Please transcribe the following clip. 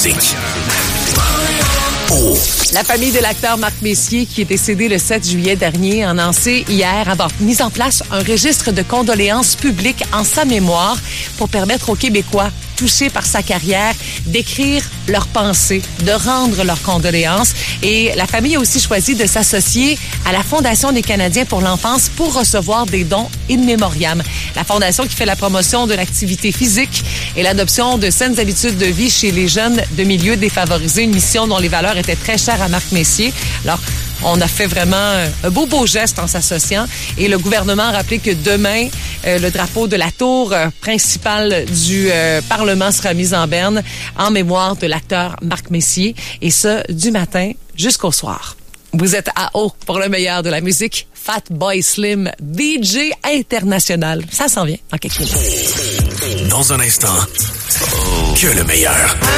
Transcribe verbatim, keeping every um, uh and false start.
musique. Oh. La famille de l'acteur Marc Messier, qui est décédé le sept juillet dernier, a annoncé hier avoir mis en place un registre de condoléances publiques en sa mémoire pour permettre aux Québécois touchés par sa carrière d'écrire leurs pensées, de rendre leurs condoléances. Et la famille a aussi choisi de s'associer à la Fondation des Canadiens pour l'enfance pour recevoir des dons in memoriam. La fondation qui fait la promotion de l'activité physique et l'adoption de saines habitudes de vie chez les jeunes de milieux défavorisés, une mission dont les valeurs étaient très chères à Marc Messier. Alors, on a fait vraiment un beau, beau geste en s'associant. Et le gouvernement a rappelé que demain, euh, le drapeau de la tour euh, principale du euh, Parlement sera mis en berne en mémoire de l'acteur Marc Messier. Et ça, du matin jusqu'au soir. Vous êtes à haut pour le meilleur de la musique. Fatboy Slim, D J international. Ça s'en vient en quelques minutes. Dans un instant, que le meilleur.